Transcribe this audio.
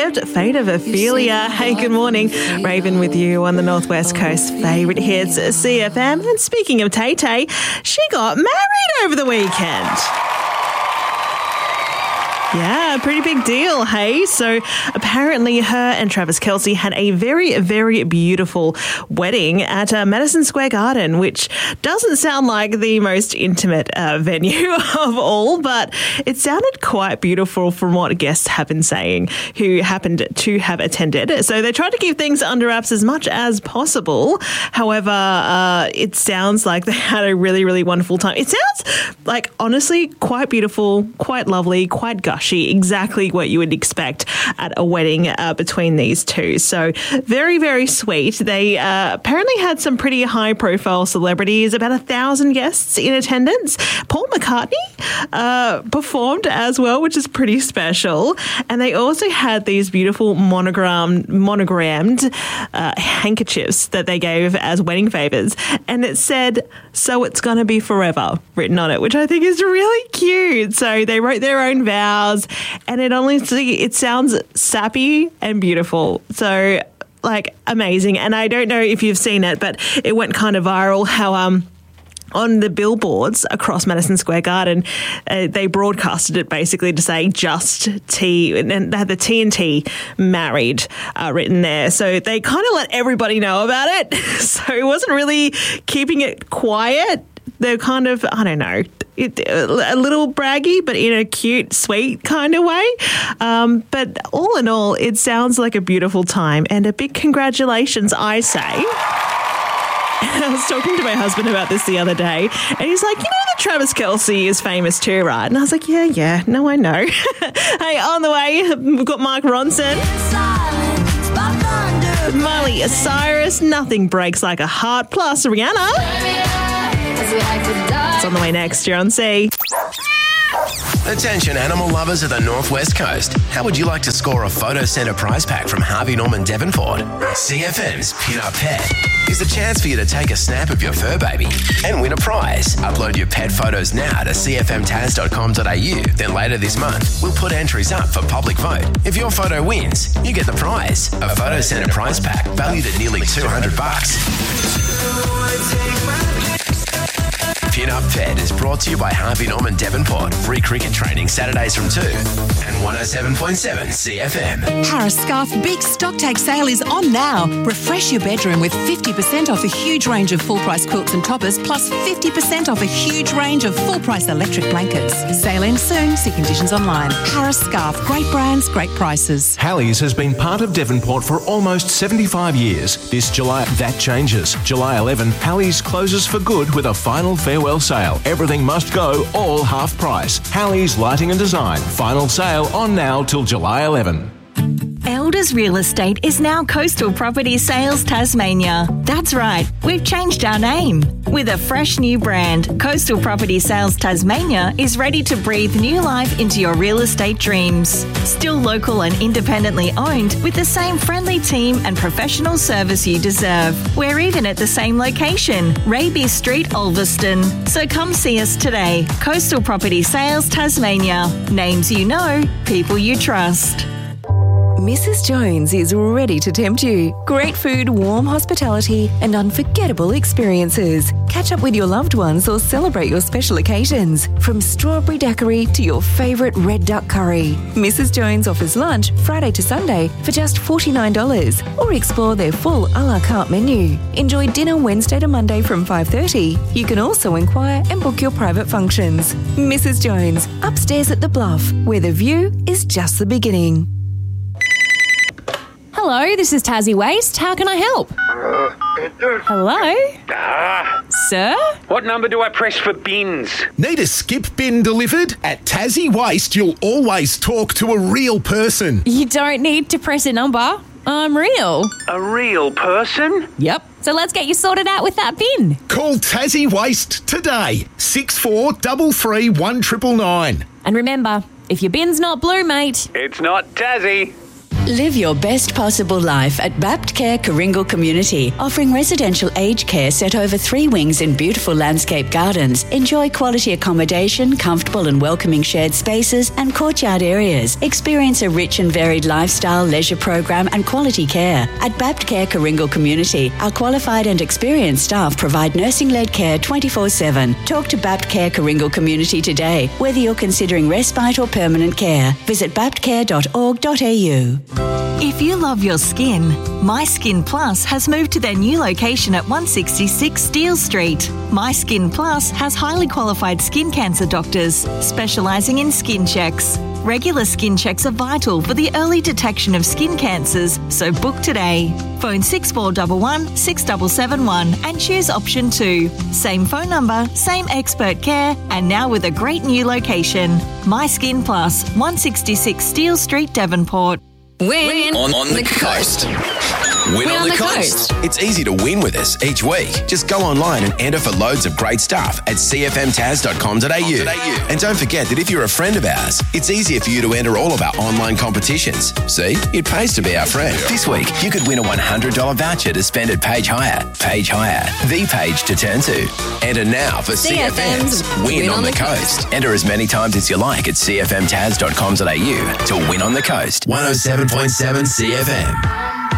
deserved fate of Ophelia. Hey, good morning. Raven with you on the Northwest Coast favourite hits, CFM. And speaking of Tay-Tay, she got married over the weekend. Yeah, pretty big deal, hey? So apparently her and Travis Kelce had a very, very beautiful wedding at Madison Square Garden, which doesn't sound like the most intimate venue of all, but it sounded quite beautiful from what guests have been saying who happened to have attended. So they tried to keep things under wraps as much as possible. However, it sounds like they had a really, really wonderful time. It sounds like, honestly, quite beautiful, quite lovely, quite gushy, exactly what you would expect at a wedding between these two. So very, very sweet. They apparently had some pretty high-profile celebrities, about 1,000 guests in attendance. Paul McCartney performed as well, which is pretty special. And they also had these beautiful monogrammed handkerchiefs that they gave as wedding favours. And it said, "So it's going to be forever," written on it, which I think is really cute. So they wrote their own vows. And it sounds sappy and beautiful. So, amazing. And I don't know if you've seen it, but it went kind of viral how on the billboards across Madison Square Garden, they broadcasted it basically to say "Just T," and they had the TNT married written there. So they kind of let everybody know about it. So it wasn't really keeping it quiet. They're kind of, I don't know, a little braggy, but in a cute, sweet kind of way. But all in all, it sounds like a beautiful time, and a big congratulations, I say. I was talking to my husband about this the other day, and he's like, "You know that Travis Kelce is famous too, right?" And I was like, yeah, no, I know. Hey, on the way, we've got Mark Ronson. Miley Cyrus, Nothing Breaks Like a Heart, plus Rihanna. It's on the way next. You're on C. Attention animal lovers of the Northwest Coast. How would you like to score a Photo Centre prize pack from Harvey Norman Devonport? CFM's Pin Up Pet is a chance for you to take a snap of your fur baby and win a prize. Upload your pet photos now to cfmtaz.com.au. Then later this month, we'll put entries up for public vote. If your photo wins, you get the prize, a Photo Centre prize pack valued at nearly $200. Pin Up Pet is brought to you by Harvey Norman Devonport. Free cricket training Saturdays from 2 and 107.7 CFM. Harris Scarf Big Stock Take Sale is on now. Refresh your bedroom with 50% off a huge range of full-price quilts and toppers, plus 50% off a huge range of full-price electric blankets. Sale ends soon. See conditions online. Harris Scarf. Great brands, great prices. Halleys has been part of Devonport for almost 75 years. This July, that changes. July 11, Halleys closes for good with a final farewell sale. Everything must go, all half price. Halleys Lighting and Design. Final sale on now till July 11. Elders Real Estate is now Coastal Property Sales Tasmania. That's right, we've changed our name. With a fresh new brand, Coastal Property Sales Tasmania is ready to breathe new life into your real estate dreams. Still local and independently owned, with the same friendly team and professional service you deserve. We're even at the same location, Raby Street, Ulverston. So come see us today. Coastal Property Sales Tasmania. Names you know, people you trust. Mrs. Jones is ready to tempt you. Great food, warm hospitality, and unforgettable experiences. Catch up with your loved ones or celebrate your special occasions. From strawberry daiquiri to your favourite red duck curry. Mrs. Jones offers lunch Friday to Sunday for just $49, or explore their full a la carte menu. Enjoy dinner Wednesday to Monday from 5:30. You can also inquire and book your private functions. Mrs. Jones, upstairs at the Bluff, where the view is just the beginning. Hello, this is Tassie Waste. How can I help? Hello? Sir? What number do I press for bins? Need a skip bin delivered? At Tassie Waste, you'll always talk to a real person. You don't need to press a number. I'm real. A real person? Yep. So let's get you sorted out with that bin. Call Tassie Waste today. 6433 1999. And remember, if your bin's not blue, mate, it's not Tassie. Live your best possible life at Bapt Care Coringal Community, offering residential aged care set over 3 wings in beautiful landscape gardens. Enjoy quality accommodation, comfortable and welcoming shared spaces and courtyard areas. Experience a rich and varied lifestyle, leisure program and quality care. At Bapt Care Coringal Community, our qualified and experienced staff provide nursing-led care 24/7. Talk to Bapt Care Coringal Community today, whether you're considering respite or permanent care. Visit baptcare.org.au. If you love your skin, My Skin Plus has moved to their new location at 166 Steele Street. My Skin Plus has highly qualified skin cancer doctors specialising in skin checks. Regular skin checks are vital for the early detection of skin cancers, so book today. Phone 6411 6771 and choose option 2. Same phone number, same expert care, and now with a great new location. My Skin Plus, 166 Steele Street, Devonport. Win on the coast. Win on the coast. It's easy to win with us each week. Just go online and enter for loads of great stuff at cfmtaz.com.au. And don't forget that if you're a friend of ours, it's easier for you to enter all of our online competitions. See, it pays to be our friend. This week, you could win a $100 voucher to spend at Page Hire. Page Hire, the page to turn to. Enter now for CFM's Win on the Coast. Enter as many times as you like at cfmtaz.com.au to win on the coast. 107.7 CFM.